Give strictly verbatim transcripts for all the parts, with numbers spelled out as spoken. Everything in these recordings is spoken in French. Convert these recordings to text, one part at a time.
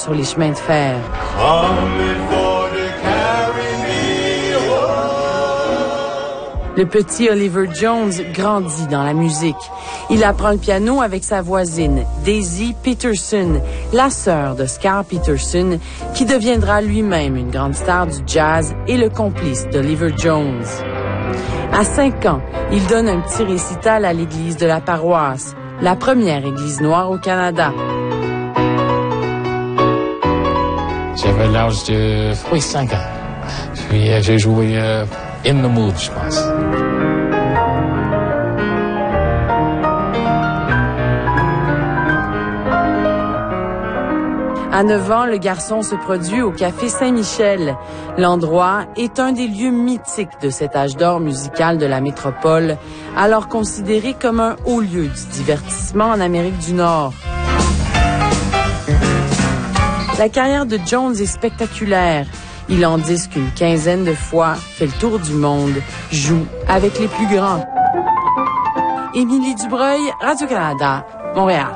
sur les chemins de fer. Le petit Oliver Jones grandit dans la musique. Il apprend le piano avec sa voisine, Daisy Peterson, la sœur d'Oscar Peterson, qui deviendra lui-même une grande star du jazz et le complice d'Oliver Jones. À cinq ans, il donne un petit récital à l'église de la paroisse, la première église noire au Canada. J'avais l'âge de oui, cinq ans. Puis euh, j'ai joué euh, In the Mood, je pense. À neuf ans, le garçon se produit au Café Saint-Michel. L'endroit est un des lieux mythiques de cet âge d'or musical de la métropole, alors considéré comme un haut lieu du divertissement en Amérique du Nord. La carrière de Jones est spectaculaire. Il en disque une quinzaine de fois, fait le tour du monde, joue avec les plus grands. Émilie Dubreuil, Radio-Canada, Montréal.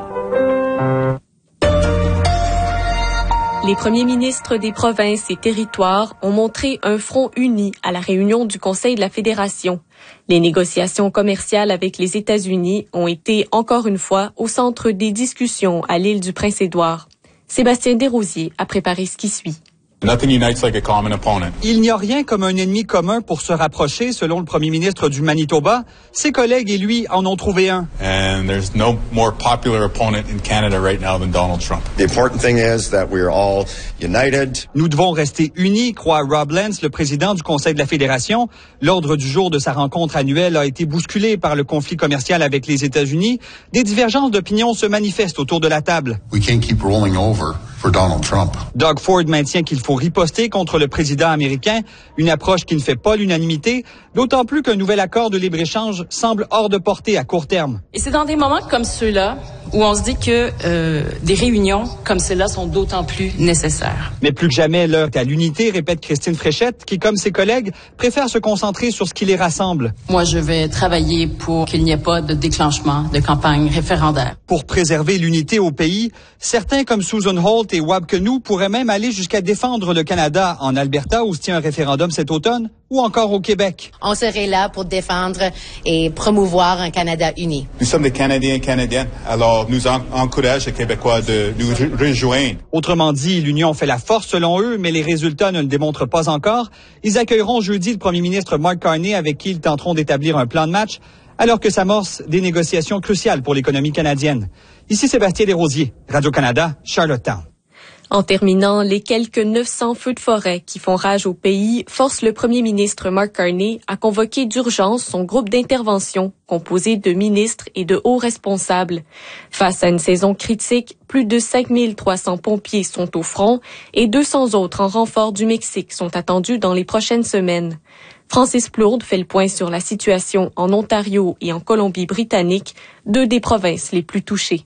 Les premiers ministres des provinces et territoires ont montré un front uni à la réunion du Conseil de la Fédération. Les négociations commerciales avec les États-Unis ont été, encore une fois, au centre des discussions à l'île du Prince-Édouard. Sébastien Desrosiers a préparé ce qui suit. Nothing unites like a common opponent. Il n'y a rien comme un ennemi commun pour se rapprocher, selon le premier ministre du Manitoba. Ses collègues et lui en ont trouvé un. And there's no more popular opponent in Canada right now than Donald Trump. The important thing is that we are all united. Nous devons rester unis, croit Rob Lance, le président du Conseil de la Fédération. L'ordre du jour de sa rencontre annuelle a été bousculé par le conflit commercial avec les États-Unis. Des divergences d'opinion se manifestent autour de la table. We can't keep rolling over for Donald Trump. Doug Ford maintient qu'il faut riposter contre le président américain, une approche qui ne fait pas l'unanimité, d'autant plus qu'un nouvel accord de libre-échange semble hors de portée à court terme. Et c'est dans des moments comme ceux-là où on se dit que euh, des réunions comme celles-là sont d'autant plus nécessaires. Mais plus que jamais, l'heure est à l'unité, répète Christine Fréchette, qui, comme ses collègues, préfère se concentrer sur ce qui les rassemble. Moi, je vais travailler pour qu'il n'y ait pas de déclenchement de campagne référendaire. Pour préserver l'unité au pays, certains comme Susan Holt et Wab Kenou pourraient même aller jusqu'à défendre le Canada en Alberta où se tient un référendum cet automne, ou encore au Québec. On serait là pour défendre et promouvoir un Canada uni. Nous sommes des Canadiens et Canadiennes, alors nous en- encourage les Québécois de nous re- rejoindre. Autrement dit, l'union fait la force selon eux, mais les résultats ne le démontrent pas encore. Ils accueilleront jeudi le premier ministre Mark Carney avec qui ils tenteront d'établir un plan de match, alors que s'amorcent des négociations cruciales pour l'économie canadienne. Ici Sébastien Desrosiers, Radio-Canada, Charlottetown. En terminant, les quelques neuf cents feux de forêt qui font rage au pays forcent le premier ministre Mark Carney à convoquer d'urgence son groupe d'intervention composé de ministres et de hauts responsables. Face à une saison critique, plus de cinq mille trois cents pompiers sont au front et deux cents autres en renfort du Mexique sont attendus dans les prochaines semaines. Francis Plourde fait le point sur la situation en Ontario et en Colombie-Britannique, deux des provinces les plus touchées.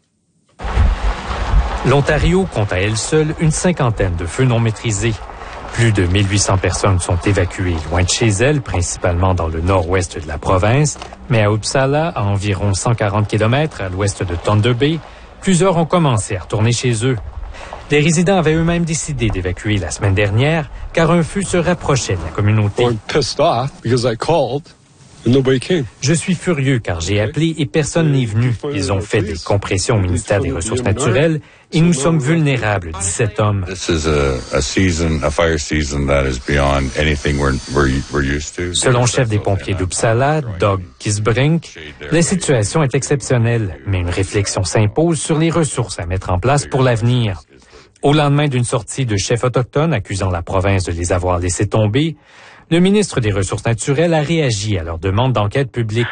L'Ontario compte à elle seule une cinquantaine de feux non maîtrisés. Plus de mille huit cents personnes sont évacuées loin de chez elles, principalement dans le nord-ouest de la province, mais à Uppsala, à environ cent quarante kilomètres à l'ouest de Thunder Bay, plusieurs ont commencé à retourner chez eux. Les résidents avaient eux-mêmes décidé d'évacuer la semaine dernière, car un feu se rapprochait de la communauté. Je suis furieux car j'ai appelé et personne n'est venu. Ils ont fait des compressions au ministère des Ressources naturelles et nous sommes vulnérables, dit cet homme. Selon le chef des pompiers d'Uppsala, Doug Kisbrink, la situation est exceptionnelle, mais une réflexion s'impose sur les ressources à mettre en place pour l'avenir. Au lendemain d'une sortie de chefs autochtones accusant la province de les avoir laissés tomber, le ministre des Ressources naturelles a réagi à leur demande d'enquête publique.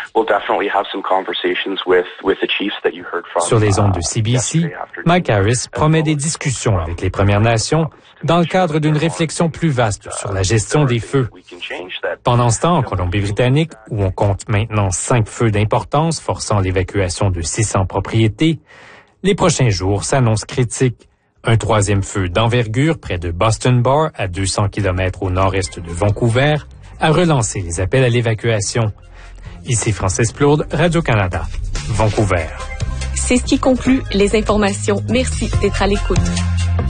Sur les ondes de C B C, Mike Harris promet des discussions avec les Premières Nations dans le cadre d'une réflexion plus vaste sur la gestion des feux. Pendant ce temps, en Colombie-Britannique, où on compte maintenant cinq feux d'importance forçant l'évacuation de six cents propriétés, les prochains jours s'annoncent critiques. Un troisième feu d'envergure près de Boston Bar, à deux cents kilomètres au nord-est de Vancouver, a relancé les appels à l'évacuation. Ici Francis Plourde, Radio-Canada, Vancouver. C'est ce qui conclut les informations. Merci d'être à l'écoute.